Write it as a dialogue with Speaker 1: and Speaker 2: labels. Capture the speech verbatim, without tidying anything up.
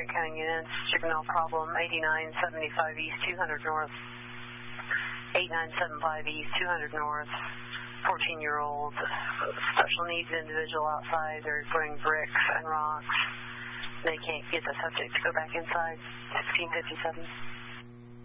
Speaker 1: Grant County units. Juvenile problem, eighty-nine seventy-five East, two hundred North. eighty-nine seventy-five East, two hundred North. fourteen-year-old special needs individual outside. They're throwing bricks and rocks. They can't get the subject to go back inside. sixteen fifty-seven.